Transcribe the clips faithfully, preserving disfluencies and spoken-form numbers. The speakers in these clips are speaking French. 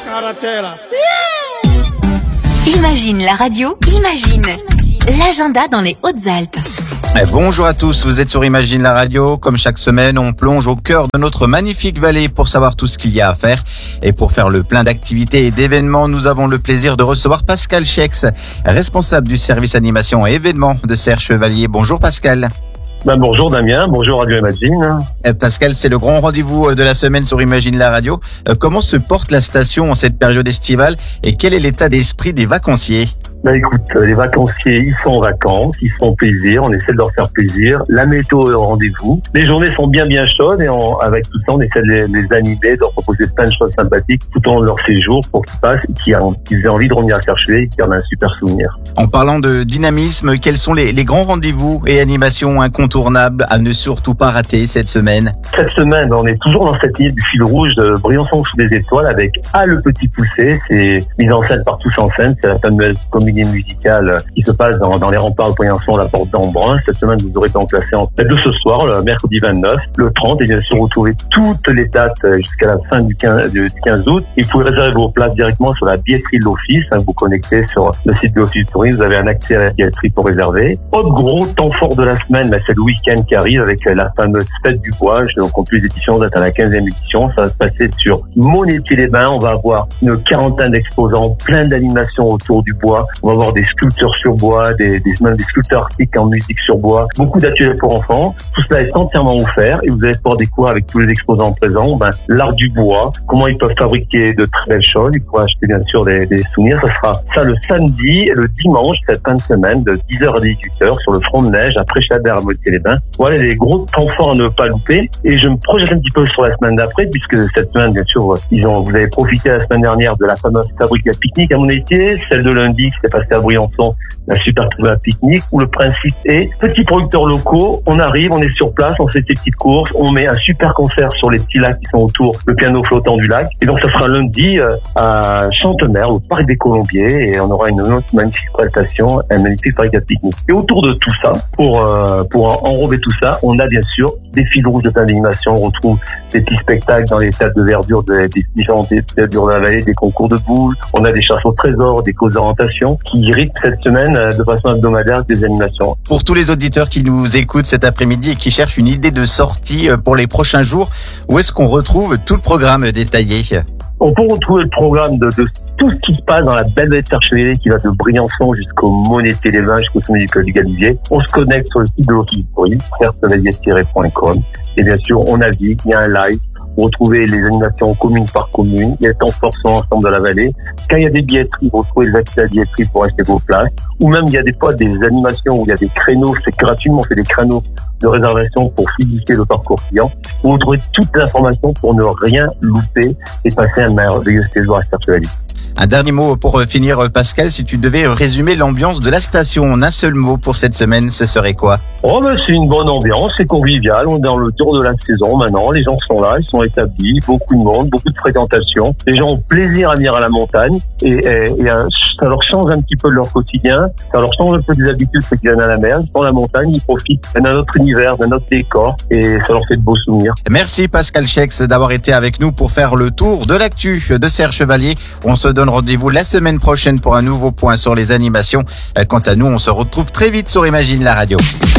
Imagine la radio, imagine l'agenda dans les Hautes-Alpes. Eh, bonjour à tous, vous êtes sur Imagine la radio. Comme chaque semaine, on plonge au cœur de notre magnifique vallée pour savoir tout ce qu'il y a à faire. Et pour faire le plein d'activités et d'événements, nous avons le plaisir de recevoir Pascal Schex, responsable du service animation et événements de Serre Chevalier. Bonjour Pascal. Ben bonjour Damien, bonjour Radio Imagine. Eh, Pascal, c'est le grand rendez-vous de la semaine sur Imagine la radio. Euh, comment se porte la station en cette période estivale et quel est l'état d'esprit des vacanciers ? Ben écoute, les vacanciers, ils sont en vacances, ils sont en plaisir, on essaie de leur faire plaisir. La météo est au rendez-vous. Les journées sont bien bien chaudes et on, avec tout ça, on essaie de les, les animer, de leur proposer plein de choses sympathiques tout au long de leur séjour pour qu'ils passent et qu'ils, qu'ils aient envie de revenir chercher et qu'ils en aient un super souvenir. En parlant de dynamisme, quels sont les, les grands rendez-vous et animations incontournables à ne surtout pas rater cette semaine ? Cette semaine, on est toujours dans cette île du fil rouge de Briançon sous des étoiles avec A le petit poussé. C'est mise en scène par Tous en scène, c'est la fameuse comédie musicale qui se passe dans, dans les remparts de Briançon, la porte d'Embrun. Cette semaine, vous aurez été classé en tête de ce soir, le mercredi vingt-neuf, le trente, et bien sûr, retrouver toutes les dates jusqu'à la fin du quinze, du quinze août. Et vous pouvez réserver vos places directement sur la billetterie de l'Office. Vous vous connectez sur le site de l'Office du Tourisme, vous avez un accès à la billetterie pour réserver. Autre gros temps fort de la semaine, ben, c'est le week-end qui arrive avec la fameuse fête du bois. Je compte plus d'éditions, on est à la quinzième édition. Ça va se passer sur Monétier-les-Bains. On va avoir une quarantaine d'exposants, plein d'animations autour du bois. On va avoir des sculptures sur bois, des, des, même des sculptures artistiques en musique sur bois, beaucoup d'ateliers pour enfants. Tout cela est entièrement offert et vous allez pouvoir découvrir avec tous les exposants présents ben, l'art du bois, comment ils peuvent fabriquer de très belles choses. Ils pourront acheter bien sûr des, des souvenirs. Ça sera ça le samedi et le dimanche, cette fin de semaine, de dix heures à dix-huit heures sur le front de neige à Prêchadère à Moitié-les-Bains. Voilà les gros temps forts à ne pas louper. Et je me projette un petit peu sur la semaine d'après, puisque cette semaine, bien sûr, ils ont, vous avez profité la semaine dernière de la fameuse fabrique à pique-nique à Monétier, celle de lundi qui s'est passée à Briançon, la super trouvaille à pique-nique, où le principe est petits producteurs locaux, on arrive, on est sur place, on fait des petites courses, on met un super concert sur les petits lacs qui sont autour, le piano flottant du lac. Et donc ça sera lundi euh, à Chantemer, au Parc des Colombiers, et on aura une autre magnifique prestation, un magnifique fabrique à pique-nique. Et autour de tout ça, pour euh, pour enrober tout ça, on a bien sûr des fils rouges de plein d'animation. On retrouve des petits spectacles dans les stades de verdure des, des différentes verdures de la vallée, des concours de boules. On a des chasses au trésor, des causes d'orientation qui rythment cette semaine de façon hebdomadaire des animations. Pour tous les auditeurs qui nous écoutent cet après-midi et qui cherchent une idée de sortie pour les prochains jours, où est-ce qu'on retrouve tout le programme détaillé ? On peut retrouver le programme de, de tout ce qui se passe dans la belle vallée de Serre Chevalier qui va de Briançon jusqu'au Monétier-les-Bains, jusqu'au sommet du Galibier. On se connecte sur le site de l'Office du Tourisme, serre chevalier tiret point com. Et bien sûr, on navigue, il y a un live. Vous retrouvez les animations commune par commune. Il y a le temps fort sur l'ensemble de la vallée. Quand il y a des billetteries, vous retrouvez les accès à la billetterie pour acheter vos places. Ou même, il y a des fois des animations où il y a des créneaux. C'est gratuitement, on fait des créneaux de réservation pour fluidifier le parcours client. Vous retrouvez toutes les informations pour ne rien louper et passer un merveilleux séjour à Serre Chevalier. Un dernier mot pour finir, Pascal, si tu devais résumer l'ambiance de la station en un seul mot pour cette semaine, ce serait quoi ? Oh ben c'est une bonne ambiance, c'est convivial, on est dans le tour de la saison maintenant, les gens sont là, ils sont établis, beaucoup de monde, beaucoup de fréquentation, les gens ont plaisir à venir à la montagne et, et, et ça leur change un petit peu de leur quotidien, ça leur change un peu des habitudes ceux qui viennent à la mer, ils sont à la montagne, ils profitent d'un autre univers, d'un autre décor et ça leur fait de beaux souvenirs. Merci Pascal Schex d'avoir été avec nous pour faire le tour de l'actu de Serre Chevalier. On se donne rendez-vous la semaine prochaine pour un nouveau point sur les animations. Quant à nous, on se retrouve très vite sur Imagine la radio.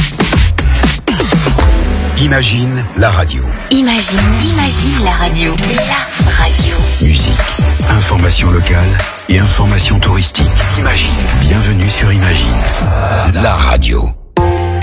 Imagine la radio. Imagine, imagine la radio. La radio. Musique, information locale et information touristique.